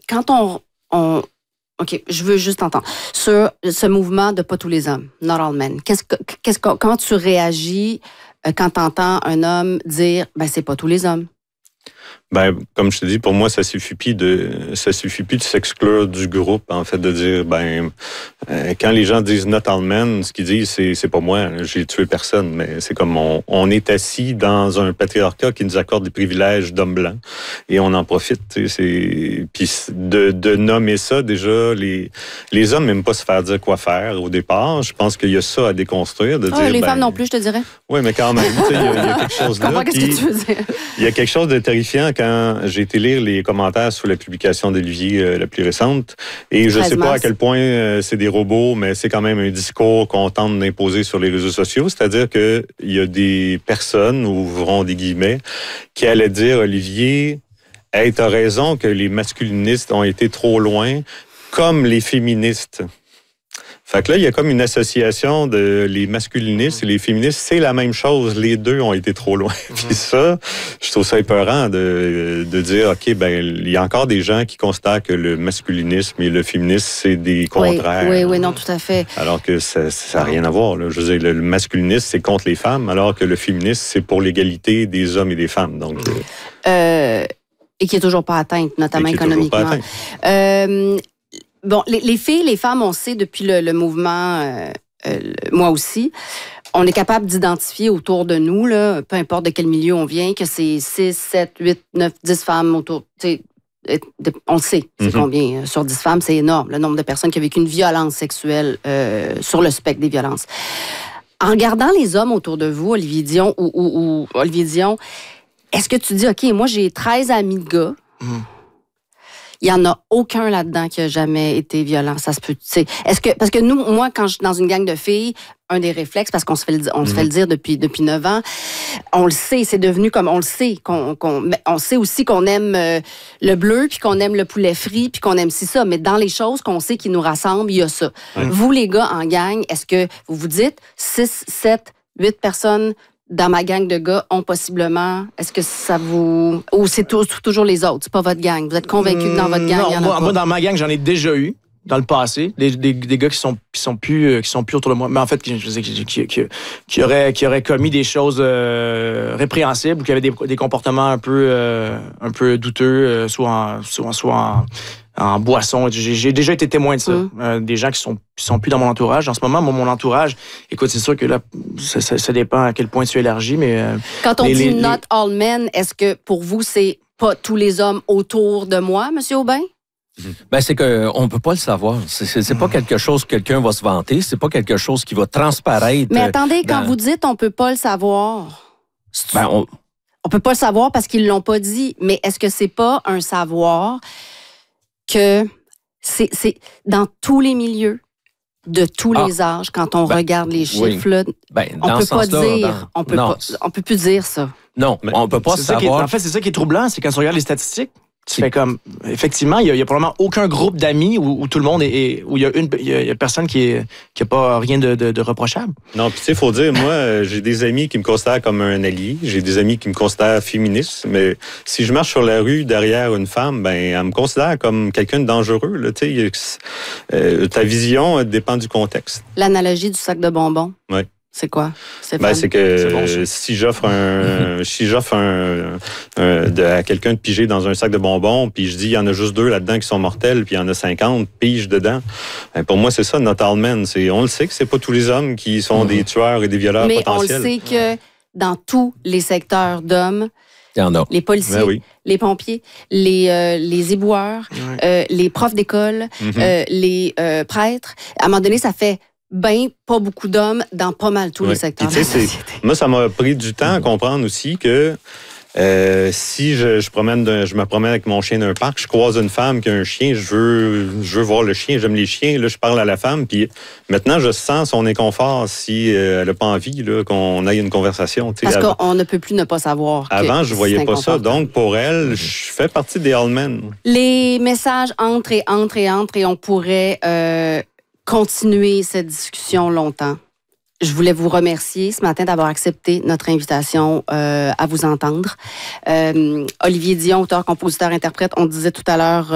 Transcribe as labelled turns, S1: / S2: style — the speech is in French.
S1: quand on OK, je veux juste entendre. Sur ce mouvement de pas tous les hommes, not all men, comment tu réagis quand tu entends un homme dire c'est pas tous les hommes?
S2: Ben, comme je te dis, pour moi, ça suffit plus de s'exclure du groupe, en fait, de dire, quand les gens disent not all men, ce qu'ils disent, c'est pas moi, j'ai tué personne, mais c'est comme on est assis dans un patriarcat qui nous accorde des privilèges d'hommes blancs et on en profite, tu sais, puis de nommer ça, déjà, les hommes n'aiment pas se faire dire quoi faire au départ. Je pense qu'il y a ça à déconstruire, de dire.
S1: Les femmes non plus, je te dirais.
S2: Oui, mais quand même, tu sais, il y a quelque chose là.
S1: Qu'est-ce que tu veux dire?
S2: Il y a quelque chose de terrifiant quand j'ai été lire les commentaires sous la publication d'Olivier, la plus récente. Et je ne sais pas à quel point c'est des robots, mais c'est quand même un discours qu'on tente d'imposer sur les réseaux sociaux. C'est-à-dire qu'il y a des personnes, ouvrons des guillemets, qui allaient dire, Olivier, hey, t'as raison que les masculinistes ont été trop loin, comme les féministes. Fait que là, il y a comme une association de les masculinistes et les féministes. C'est la même chose. Les deux ont été trop loin. Puis ça, je trouve ça épeurant de dire, OK, il y a encore des gens qui considèrent que le masculinisme et le féminisme, c'est des contraires.
S1: Oui, non, tout à fait.
S2: Alors que ça n'a rien à voir. Là. Je veux dire, le masculinisme, c'est contre les femmes, alors que le féminisme, c'est pour l'égalité des hommes et des femmes. Donc,
S1: et qui n'est toujours pas atteinte, notamment économiquement. Bon, les filles, les femmes, on sait depuis le mouvement, moi aussi, on est capable d'identifier autour de nous, là, peu importe de quel milieu on vient, que c'est 6, 7, 8, 9, 10 femmes autour. On le sait, c'est combien sur 10 femmes, c'est énorme, le nombre de personnes qui ont vécu une violence sexuelle sur le spectre des violences. En regardant les hommes autour de vous, Olivier Dion, ou Olivier Dion, est-ce que tu dis, OK, moi j'ai 13 amis de gars, il n'y en a aucun là-dedans qui a jamais été violent. Ça se peut, parce que moi, quand je suis dans une gang de filles, un des réflexes, parce qu'on se fait le dire depuis 9 ans, on le sait, c'est devenu comme on le sait. On sait aussi qu'on aime le bleu, puis qu'on aime le poulet frit, puis qu'on aime ça. Mais dans les choses qu'on sait qui nous rassemblent, il y a ça. Vous, les gars, en gang, est-ce que vous vous dites 6, 7, 8 personnes dans ma gang de gars ont possiblement... Est-ce que ça vous... Ou c'est toujours les autres, c'est pas votre gang? Vous êtes convaincu que dans votre gang, il y en a pas?
S3: Moi, dans ma gang, j'en ai déjà eu, dans le passé, des gars qui sont plus autour de moi. Mais en fait, je sais qui auraient commis des choses répréhensibles ou qui avaient des comportements un peu douteux, soit en boisson. J'ai déjà été témoin de ça. Des gens qui sont plus dans mon entourage. En ce moment, mon entourage, écoute, c'est sûr que là, ça dépend à quel point tu élargis, mais...
S1: Quand on dit not all men, est-ce que pour vous, c'est pas tous les hommes autour de moi, M. Aubin?
S4: C'est qu'on peut pas le savoir. C'est pas quelque chose que quelqu'un va se vanter. C'est pas quelque chose qui va transparaître.
S1: Mais attendez, quand vous dites on peut pas le savoir... On peut pas le savoir parce qu'ils l'ont pas dit, mais est-ce que c'est pas un savoir que c'est dans tous les milieux, de tous les âges, quand on regarde les chiffres, là, on peut pas dire, on peut plus dire ça.
S4: Non, on peut pas savoir.
S3: En fait, c'est ça qui est troublant, c'est quand tu regardes les statistiques, tu fais comme, effectivement, il y a probablement aucun groupe d'amis où tout le monde où il y a personne qui a pas rien de reprochable.
S2: Non, puis tu sais, faut dire, moi, j'ai des amis qui me considèrent comme un allié, j'ai des amis qui me considèrent féministe, mais si je marche sur la rue derrière une femme, elle me considère comme quelqu'un de dangereux, là, tu sais, ta vision dépend du contexte.
S1: L'analogie du sac de bonbons.
S2: Oui.
S1: C'est quoi?
S2: C'est que si j'offre à quelqu'un de piger dans un sac de bonbons, puis je dis il y en a juste 2 là-dedans qui sont mortels, puis il y en a 50, pige dedans. Pour moi, c'est ça, not all men. On le sait que c'est pas tous les hommes qui sont des tueurs et des violeurs potentiels.
S1: Mais on le sait que dans tous les secteurs d'hommes,
S4: il y en a.
S1: Les policiers, les pompiers, les éboueurs, les profs d'école, les prêtres. À un moment donné, ça fait pas beaucoup d'hommes dans pas mal tous les secteurs de la société.
S2: Moi, ça m'a pris du temps à comprendre aussi que si je me promène avec mon chien d'un parc, je croise une femme qui a un chien, je veux voir le chien, j'aime les chiens, là, je parle à la femme, puis maintenant, je sens son inconfort si elle n'a pas envie là, qu'on aille une conversation.
S1: Parce qu'on ne peut plus ne pas savoir.
S2: Avant, je ne voyais pas ça. Donc, pour elle, je fais partie des all men.
S1: Les messages entrent et on pourrait continuer cette discussion longtemps. Je voulais vous remercier ce matin d'avoir accepté notre invitation à vous entendre. Olivier Dion, auteur, compositeur, interprète, on disait tout à l'heure